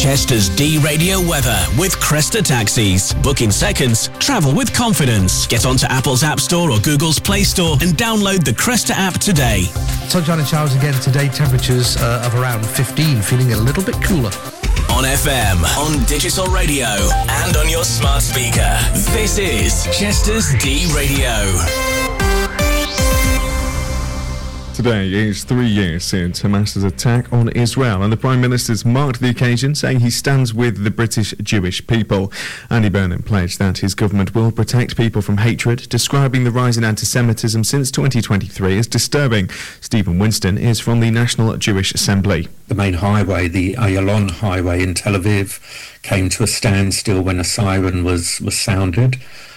Chester's D-Radio weather with Cresta Taxis. Book in seconds, travel with confidence. Get onto Apple's App Store or Google's Play Store and download the Cresta app today. Sunshine and showers again today, temperatures of around 15, feeling a little bit cooler. On FM, on digital radio, and on your smart speaker. This is Chester's D-Radio. Today is 3 years since Hamas's attack on Israel, and the Prime Minister's marked the occasion, saying he stands with the British Jewish people. Andy Burnham pledged that his government will protect people from hatred, describing the rise in anti-Semitism since 2023 as disturbing. Stephen Winston is from the National Jewish Assembly. The main highway, the Ayalon highway in Tel Aviv, came to a standstill when a siren was sounded.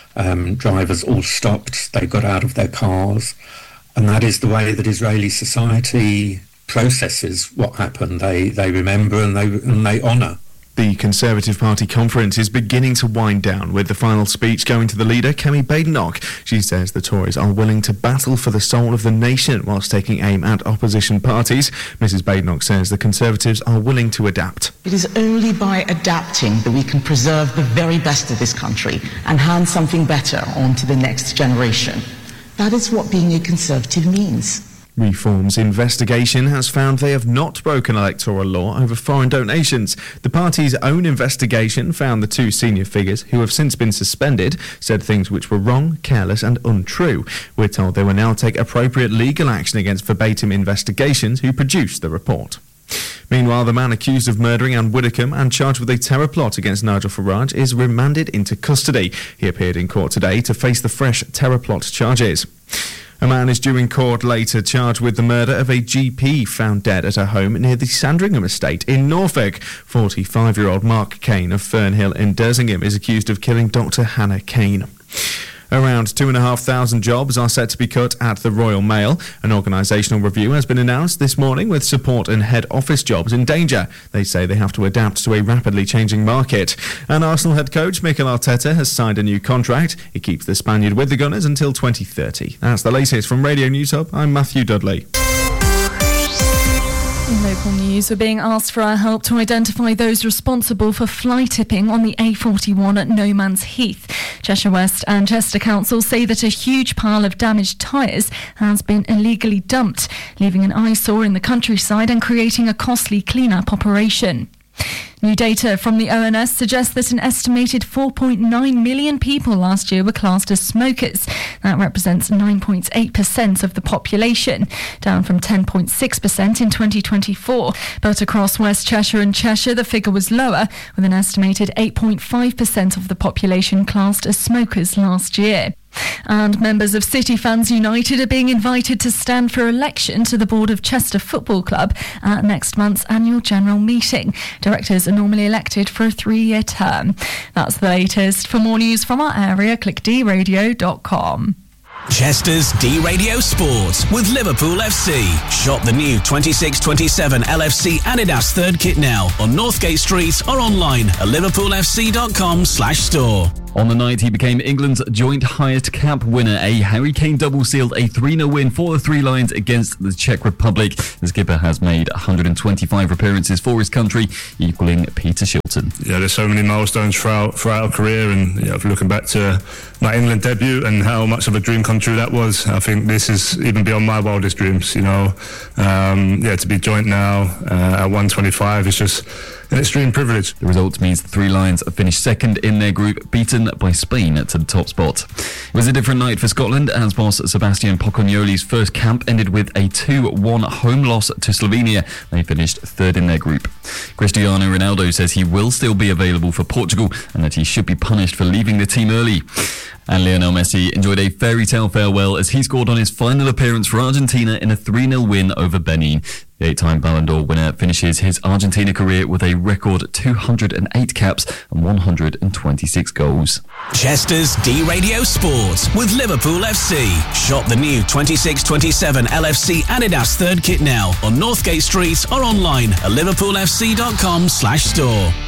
Drivers all stopped, they got out of their cars. And that is the way that Israeli society processes what happened. They remember and they honour. The Conservative Party conference is beginning to wind down, with the final speech going to the leader, Kemi Badenoch. She says the Tories are willing to battle for the soul of the nation whilst taking aim at opposition parties. Mrs Badenoch says the Conservatives are willing to adapt. It is only by adapting that we can preserve the very best of this country and hand something better on to the next generation. That is what being a Conservative means. Reform's investigation has found they have not broken electoral law over foreign donations. The party's own investigation found the two senior figures, who have since been suspended, said things which were wrong, careless and untrue. We're told they will now take appropriate legal action against Verbatim Investigations, who produced the report. Meanwhile, the man accused of murdering Anne Widdecombe and charged with a terror plot against Nigel Farage is remanded into custody. He appeared in court today to face the fresh terror plot charges. A man is due in court later charged with the murder of a GP found dead at her home near the Sandringham estate in Norfolk. 45-year-old Mark Kane of Fernhill in Dersingham is accused of killing Dr. Hannah Kane. Around 2,500 jobs are set to be cut at the Royal Mail. An organisational review has been announced this morning with support and head office jobs in danger. They say they have to adapt to a rapidly changing market. And Arsenal head coach Mikel Arteta has signed a new contract. He keeps the Spaniard with the Gunners until 2030. That's the latest from Radio News Hub. I'm Matthew Dudley. In local news, we're being asked for our help to identify those responsible for fly tipping on the A41 at No Man's Heath. Cheshire West and Chester Council say that a huge pile of damaged tyres has been illegally dumped, leaving an eyesore in the countryside and creating a costly clean-up operation. New data from the ONS suggests that an estimated 4.9 million people last year were classed as smokers. That represents 9.8% of the population, down from 10.6% in 2024. But across West Cheshire and Cheshire, the figure was lower, with an estimated 8.5% of the population classed as smokers last year. And members of City Fans United are being invited to stand for election to the board of Chester Football Club at next month's annual general meeting. Directors are normally elected for a 3-year term. That's the latest. For more news from our area, click dradio.com. Chester's D-Radio Sports with Liverpool FC. Shop the new 26-27 LFC Adidas third kit now on Northgate Street or online at liverpoolfc.com/store. On the night, he became England's joint highest cap winner. A Harry Kane double sealed a 3-0 win for the Three Lions against the Czech Republic. The skipper has made 125 appearances for his country, equaling Peter Shilton. Yeah, there's so many milestones throughout our career, and looking back to my England debut and how much of a dream come true that was, I think this is even beyond my wildest dreams. To be joint now at 125 is just an extreme privilege. The result means the Three Lions finished second in their group, beaten by Spain to the top spot. It was a different night for Scotland, as boss Sebastian Pocognoli's first camp ended with a 2-1 home loss to Slovenia. They finished third in their group. Cristiano Ronaldo says he will still be available for Portugal and that he should be punished for leaving the team early. And Lionel Messi enjoyed a fairy tale farewell as he scored on his final appearance for Argentina in a 3-0 win over Benin. The 8-time Ballon d'Or winner finishes his Argentina career with a record 208 caps and 126 goals. Chester's D-Radio Sports with Liverpool FC. Shop the new 26-27 LFC Adidas third kit now on Northgate Street or online at liverpoolfc.com/store.